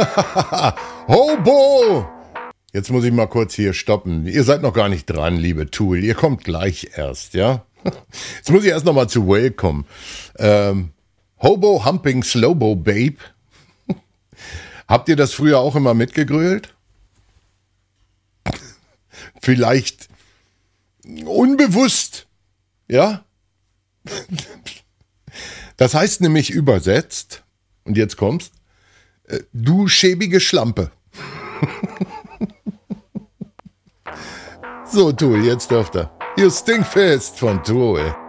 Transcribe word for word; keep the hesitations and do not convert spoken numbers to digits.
Hobo! Jetzt muss ich mal kurz hier stoppen. Ihr seid noch gar nicht dran, liebe Tool. Ihr kommt gleich erst, ja? Jetzt muss ich erst noch mal zu Whale kommen. Ähm, Hobo Humping Slowbo Babe. Habt ihr das früher auch immer mitgegrölt? Vielleicht unbewusst, ja? Das heißt nämlich übersetzt, und jetzt kommst, äh, du schäbige Schlampe. So, Tool, jetzt dürft ihr. Ihr Stinkfest von Tool.